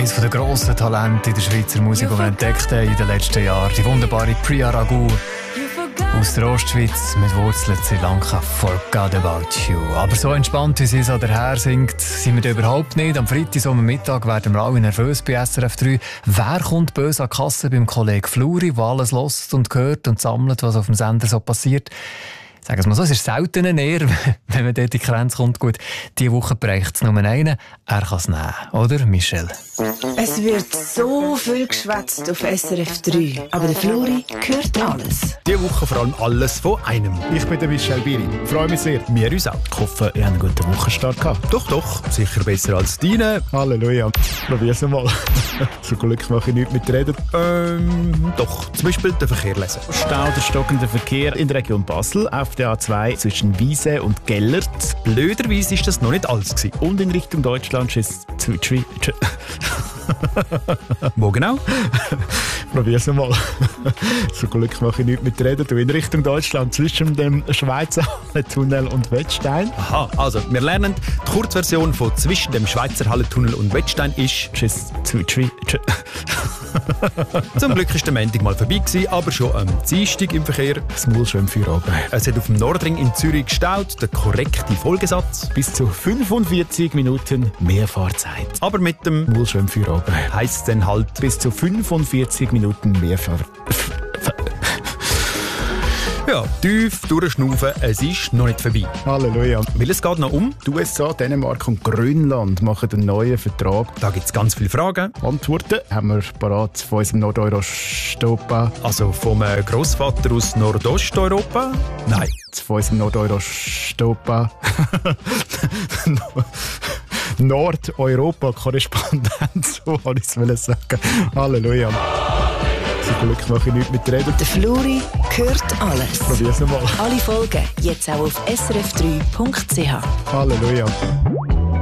eines der grossen Talente in der Schweizer Musik, die wir entdeckt haben in den letzten Jahren. Die wunderbare Priya Raghu aus der Ostschweiz mit Wurzeln in Sri Lanka. Forgot about you. Aber so entspannt, wie sie so daher singt, sind wir da überhaupt nicht. Am Freitag, Mittag werden wir alle nervös bei SRF 3. Wer kommt böse an die Kasse beim Kollegen Fluri, der alles hört und hört und sammelt, was auf dem Sender so passiert? Sagen wir mal so, es ist selten näher, wenn man dort in die Grenze kommt. Gut, diese Woche bereicht es nur einen. Er kann es nehmen, oder, Michel? Es wird so viel geschwätzt auf SRF 3, aber der Fluri hört alles. Diese Woche vor allem alles von einem. Ich bin der Michel Biri. Freue mich sehr. Wir uns auch. Ich hoffe, ihr habt einen guten Wochenstart gehabt. Doch, sicher besser als deine. Halleluja. Probier's mal. Zum Glück mache ich nichts mit Reden. Doch, zum Beispiel den Verkehr lesen. Stau oder stockender Verkehr in der Region Basel auf der A2 zwischen Wiese und Gellert. Blöderweise war das noch nicht alles gewesen. Und in Richtung Deutschland ist es zu Wo genau? Probier's mal. Zum Glück mache ich nichts mit Reden. Du in Richtung Deutschland zwischen dem Schweizer Hallentunnel und Wettstein. Aha, also wir lernen, die Kurzversion von zwischen dem Schweizer Hallentunnel und Wettstein ist Zum Glück war der Montag mal vorbei gewesen, aber schon am Dienstag im Verkehr. Das Maul schon im Feierabend. Es hat auf dem Nordring in Zürich gestaut, der korrekte Folgesatz. Bis zu 45 Minuten mehr Fahrzeit. Aber mit dem Maul schon im Feierabend. heisst es dann halt Bis zu 45 Minuten mehr ja, tief durchschnaufen, es ist noch nicht vorbei. Halleluja. Weil es geht noch um. Die USA, Dänemark und Grönland machen einen neuen Vertrag. Da gibt es ganz viele Fragen. Antworten haben wir parat von unserem Nordeurostopa. Also vom Grossvater aus Nordosteuropa? Nein. Von unserem Nordeurostopa. Nordeuropa-Korrespondent, so wollte ich es sagen. Halleluja. Zum Glück mache ich nichts mit Reden. Der Fluri hört alles. Probier's mal. Alle Folgen jetzt auch auf srf3.ch. Halleluja.